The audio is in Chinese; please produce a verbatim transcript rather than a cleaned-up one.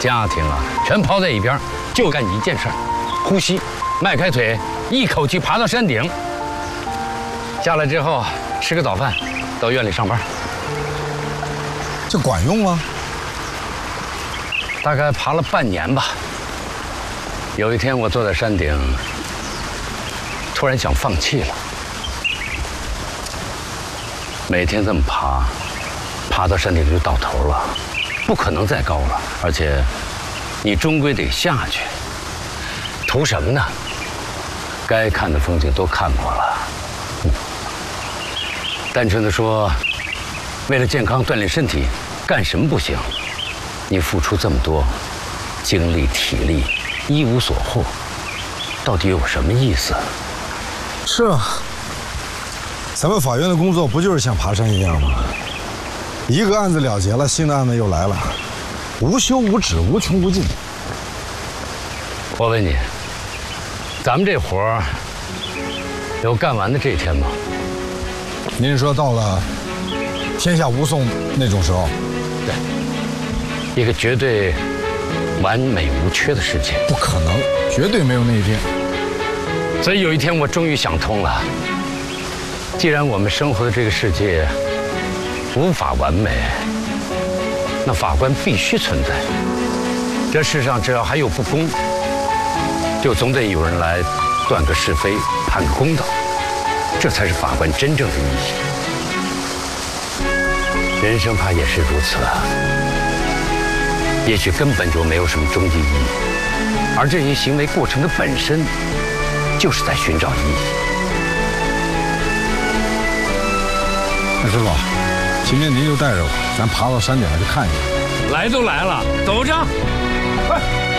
家庭啊，全抛在一边，就干一件事儿：呼吸，迈开腿，一口气爬到山顶。下来之后吃个早饭，到院里上班。 这管用吗？ 大概爬了半年吧。有一天我坐在山顶，突然想放弃了。每天这么爬，爬到山顶就到头了，不可能再高了，而且你终归得下去。图什么呢？该看的风景都看过了。嗯、单纯的说，为了健康锻炼身体，干什么不行？你付出这么多，精力体力一无所获，到底有什么意思？ 是啊，咱们法院的工作不就是像爬山一样吗？一个案子了结了，新的案子又来了，无休无止，无穷无尽。 我问你，咱们这活儿有干完的这一天吗？ 您是说到了天下无讼那种时候？ 对，一个绝对完美无缺的世界。 不可能，绝对没有那一天。 所以有一天我终于想通了，既然我们生活的这个世界无法完美，那法官必须存在。这世上只要还有不公，就总得有人来断个是非，判个公道，这才是法官真正的意义。人生怕也是如此啊，也许根本就没有什么终极意义，而这些行为过程的本身就是在寻找意义。 那师傅，今天您就带着我，咱爬到山顶上去看一看。 来都来了，走着。 快！